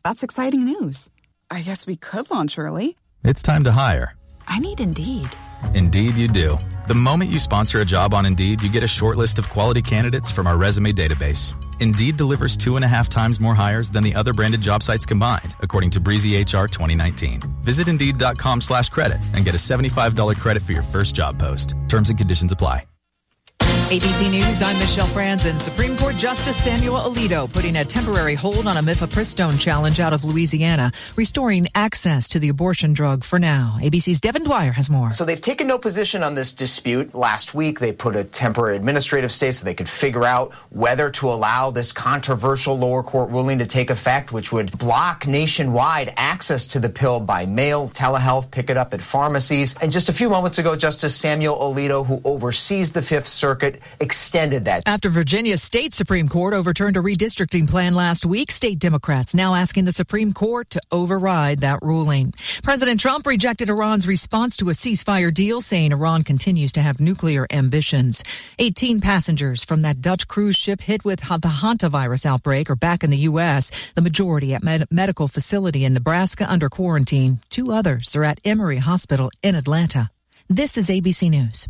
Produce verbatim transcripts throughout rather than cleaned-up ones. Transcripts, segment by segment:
That's exciting news. I guess we could launch early. It's time to hire. I need Indeed. Indeed you do. The moment you sponsor a job on Indeed, you get a short list of quality candidates from our resume database. Indeed delivers two and a half times more hires than the other branded job sites combined, according to Breezy H R twenty nineteen. Visit Indeed.com slash credit and get a seventy-five dollars credit for your first job post. Terms and conditions apply. A B C News, I'm Michelle Franzen. Supreme Court Justice Samuel Alito putting a temporary hold on a mifepristone challenge out of Louisiana, restoring access to the abortion drug for now. A B C's Devin Dwyer has more. So they've taken no position on this dispute. Last week, they put a temporary administrative stay so they could figure out whether to allow this controversial lower court ruling to take effect, which would block nationwide access to the pill by mail, telehealth, pick it up at pharmacies. And just a few moments ago, Justice Samuel Alito, who oversees the Fifth Circuit, extended that. After Virginia's state Supreme Court overturned a redistricting plan last week, state Democrats now asking the Supreme Court to override that ruling. President Trump rejected Iran's response to a ceasefire deal, saying Iran continues to have nuclear ambitions. eighteen passengers from that Dutch cruise ship hit with the hantavirus outbreak are back in the U S, the majority at med- medical facility in Nebraska under quarantine. Two others are at Emory Hospital in Atlanta. This is A B C News.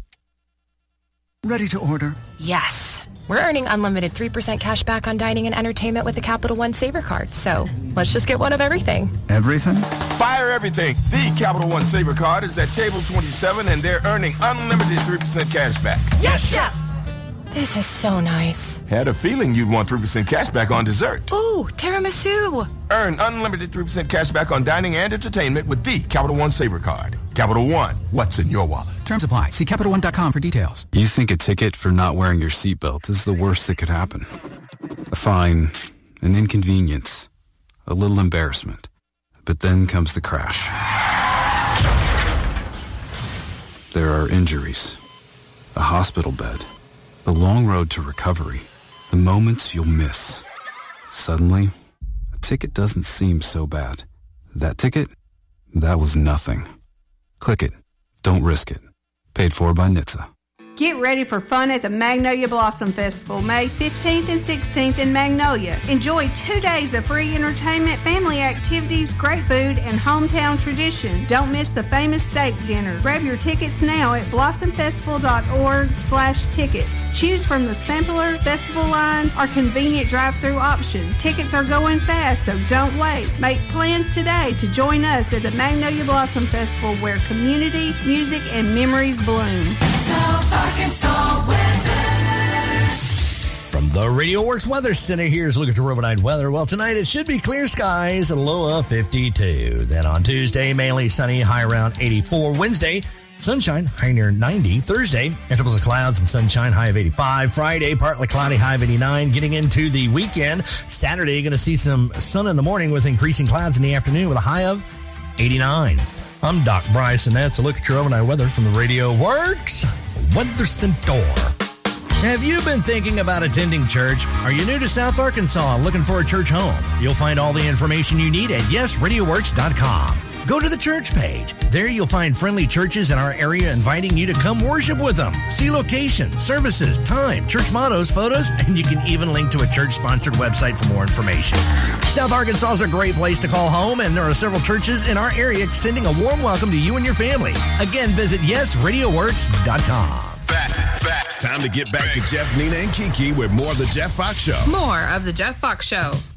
Ready to order? Yes. We're earning unlimited three percent cash back on dining and entertainment with a Capital One Saver card. So let's just get one of everything. Everything? Fire everything. The Capital One Saver card is at table twenty-seven, and they're earning unlimited three percent cash back. Yes, Chef! This is so nice. Had a feeling you'd want three percent cash back on dessert. Ooh, tiramisu. Earn unlimited three percent cash back on dining and entertainment with the Capital One Saver card. Capital One, what's in your wallet? Terms apply. See Capital One dot com for details. You think a ticket for not wearing your seatbelt is the worst that could happen. A fine, an inconvenience, a little embarrassment. But then comes the crash. There are injuries, a hospital bed, the long road to recovery, the moments you'll miss. Suddenly, a ticket doesn't seem so bad. That ticket? That was nothing. Click it. Don't risk it. Paid for by N H T S A. Get ready for fun at the Magnolia Blossom Festival, May fifteenth and sixteenth in Magnolia. Enjoy two days of free entertainment, family activities, great food, and hometown tradition. Don't miss the famous steak dinner. Grab your tickets now at blossomfestival.org slash tickets. Choose from the sampler, festival line, or convenient drive-through option. Tickets are going fast, so don't wait. Make plans today to join us at the Magnolia Blossom Festival, where community, music, and memories bloom. Arkansas weather. From the Radio Works Weather Center, here's a look at your overnight weather. Well, tonight it should be clear skies, a low of fifty-two. Then on Tuesday, mainly sunny, high around eighty-four. Wednesday, sunshine, high near ninety. Thursday, intervals of clouds and sunshine, high of eighty-five. Friday, partly cloudy, high of eighty-nine. Getting into the weekend, Saturday, you're going to see some sun in the morning with increasing clouds in the afternoon with a high of eighty-nine. I'm Doc Bryce, and that's a look at your overnight weather from the Radio Works Weather Center. Have you been thinking about attending church? Are you new to South Arkansas and looking for a church home? You'll find all the information you need at yes radio works dot com. Go to the church page. There you'll find friendly churches in our area inviting you to come worship with them. See location, services, time, church mottos, photos, and you can even link to a church-sponsored website for more information. South Arkansas is a great place to call home, and there are several churches in our area extending a warm welcome to you and your family. Again, visit yes radio works dot com. Back, back. Time to get back to Jeff, Nina, and Kiki with more of the Jeff Fox Show. More of the Jeff Fox Show.